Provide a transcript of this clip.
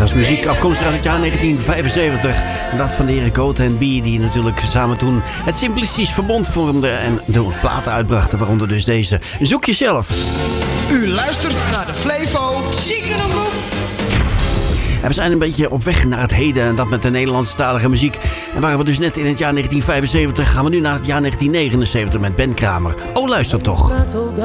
Dat is muziek afkomstig uit het jaar 1975. En dat van de heren Code & B, die natuurlijk samen toen het Simplistisch Verbond vormden en de platen uitbrachten, waaronder dus deze. Zoek jezelf. U luistert naar de Flevo Ziekenomroep. En we zijn een beetje op weg naar het heden en dat met de Nederlandstalige muziek. En waren we dus net in het jaar 1975, gaan we nu naar het jaar 1979 met Ben Kramer. Oh, luister toch.